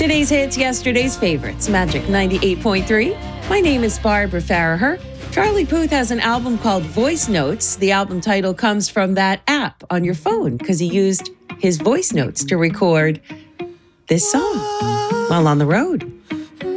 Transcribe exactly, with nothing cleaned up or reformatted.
Today's hits, yesterday's favorites. Magic ninety-eight point three. My name is Barbara Farraher. Charlie Puth has an album called Voice Notes. The album title comes from that app on your phone because he used his voice notes to record this song while on the road.